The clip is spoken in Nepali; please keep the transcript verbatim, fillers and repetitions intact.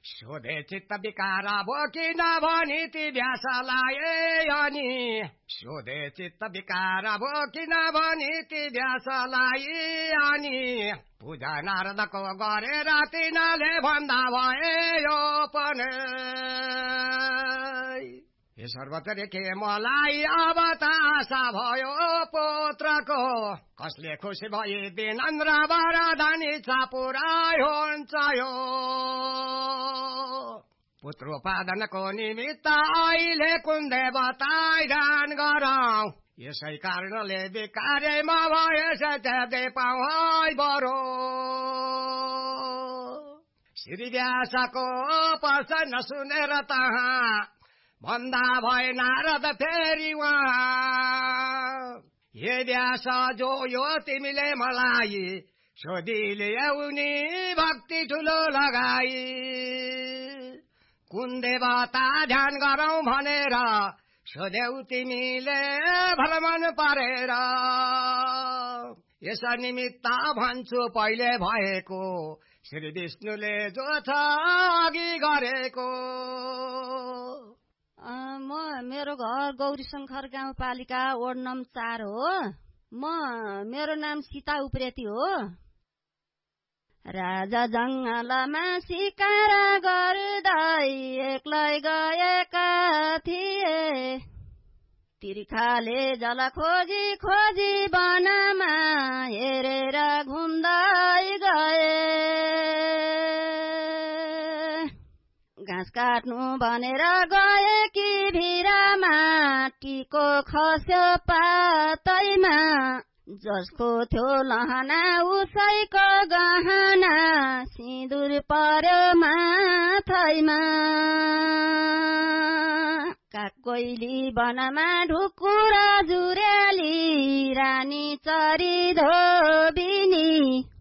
सोधे चित्त विकार भो किन भनी ती व्यासलाई अनि सोधे चित्त विकार भो किन भनी ती व्यासलाई अनि पूजा नारदको गरेर तिनीले भन्दा भए यो पनि हे सर्वत्र के मलाई अब त आशा भयो पुत्रको कसले खुसी भई विनन्द्र वरदानी छ पुराइ हुन्छ यो पुत्रोत्पादनको निमित्त अहिले कुन देवताई दान गरौँ यसै कारणले विकारेमा भएछ त्यागे पाउँ बरो श्री व्यासको प्रश्न सुनेर तहाँ भन्दा भए नारद फेरि उहाँ हे व्यास जो यो तिमीले मलाई सोधिल्याउनी भक्ति ठुलो लगाई कुन देवता ध्यान गरौँ भनेर सोध्यौ तिमीले भलमन पारेर यस निमित्त भन्छु पहिले भएको श्री विष्णुले जो छ अघि गरेको म मेरो घर गौरी शङ्कर गाउँपालिका वार्ड नम्बर चार हो। म मेरो नाम सीता उप्रेती हो। राजा जङ्गलमा शिकार गर्दै एक्लै गएका थिए तिर्खाले जल खोजी खोजी वनमा हेरेर घुम्दै गए घाँस काट्नु भनेर गए कि भिरामा टिको खस्यो पातैमा जसको थियो लहना उसैको गहना सिँदुर पर्यो माथैमा काकोइली वनमा ढुकुर जुरेली रानी चरी धोबिनी